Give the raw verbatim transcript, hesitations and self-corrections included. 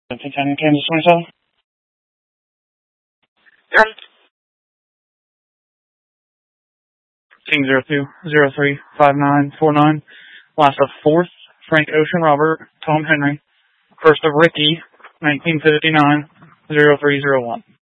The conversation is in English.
ten, Kansas twenty-seven. Yes. King zero two zero three five nine four nine. Last of fourth, Frank Ocean Robert, Tom Henry. First of Ricky, nineteen fifty-nine, zero three zero one.